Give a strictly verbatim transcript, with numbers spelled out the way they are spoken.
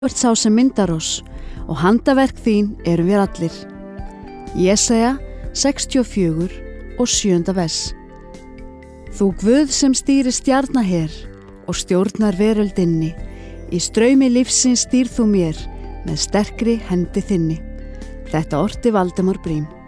Þú ert sá sem myndar oss og handaverk þín erum við allir. Jesaja sextíu og fjögur og sjöunda vers. Þú Guð sem stýrir stjarnaher og stjórnar veröldinni, í straumi lífsins stýr þú mér með sterkri hendi þinni. Þetta orti Valdimar Briem.